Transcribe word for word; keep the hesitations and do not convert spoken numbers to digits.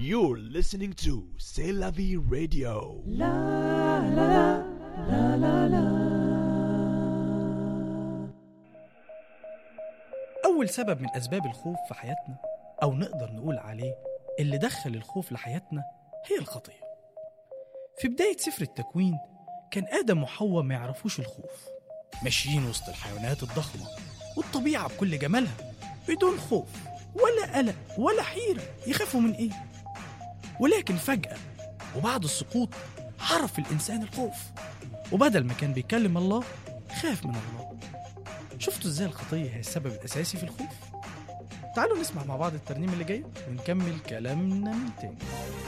You're listening to C'est la vie radio. La la la la la. أول سبب من أسباب الخوف في حياتنا، أو نقدر نقول عليه اللي دخل الخوف لحياتنا، هي الخطية. في بداية سفر التكوين كان آدم وحواء ما يعرفوش الخوف، ماشيين وسط الحيوانات الضخمة والطبيعة بكل جمالها بدون خوف ولا قلق ولا حيرة. يخافوا من إيه؟ ولكن فجأة وبعد السقوط عرف الإنسان الخوف، وبدل ما كان بيكلم الله خاف من الله. شفتوا إزاي الخطية هي السبب الأساسي في الخوف؟ تعالوا نسمع مع بعض الترنيم اللي جاي ونكمل كلامنا من تاني.